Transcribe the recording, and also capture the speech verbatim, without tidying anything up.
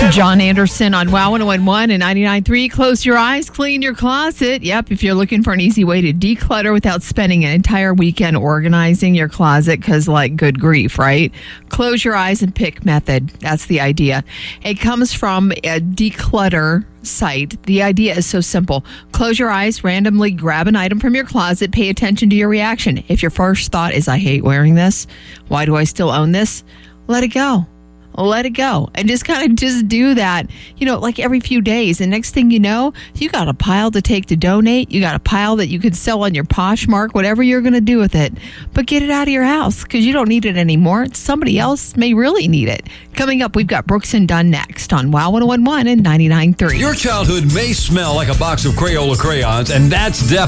John Anderson on Wow one oh one point one and ninety-nine point three. Close your eyes, clean your closet. Yep, if you're looking for an easy way to declutter without spending an entire weekend organizing your closet, because, like, good grief, right? Close your eyes and pick method. That's the idea. It comes from a declutter site. The idea is so simple. Close your eyes, randomly grab an item from your closet, pay attention to your reaction. If your first thought is, I hate wearing this, why do I still own this? Let it go. Let it go. And just kind of just do that, you know, like every few days. And next thing you know, you got a pile to take to donate. You got a pile that you could sell on your Poshmark, whatever you're going to do with it. But get it out of your house because you don't need it anymore. Somebody else may really need it. Coming up, we've got Brooks and Dunn next on Wow one oh one point one and ninety-nine point three. Your childhood may smell like a box of Crayola crayons, and that's definitely